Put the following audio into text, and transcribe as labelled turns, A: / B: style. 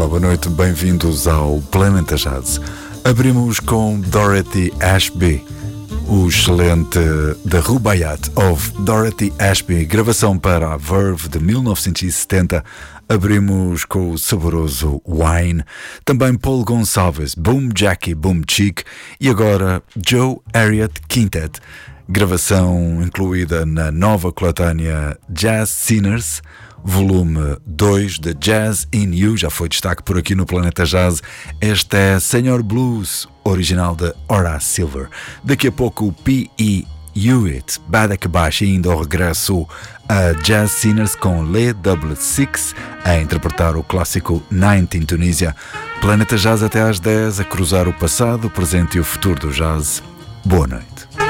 A: Olá, boa noite, bem-vindos ao Planeta Jazz. Abrimos com Dorothy Ashby, o excelente The Rubaiyat of Dorothy Ashby, gravação para a Verve de 1970. Abrimos com o saboroso Wine, também Paul Gonçalves, Boom Jackie, Boom Chick e agora Joe Harriott Quintet, gravação incluída na nova coletânea Jazz Sinners, volume 2 de Jazz in You, já foi destaque por aqui no Planeta Jazz. Este é Senor Blues, original de Horace Silver. Daqui a pouco o P.E. Hewitt, Badakabashi, indo ao regresso a Jazz Sinners com Le Double Six a interpretar o clássico Night in Tunisia. Planeta Jazz até às 10, a cruzar o passado, o presente e o futuro do jazz. Boa noite.